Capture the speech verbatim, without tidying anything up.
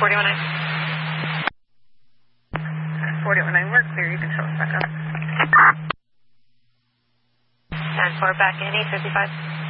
forty-one nine. forty-one nine, we're clear. You can show us back up. ten four back in, eight fifty-five.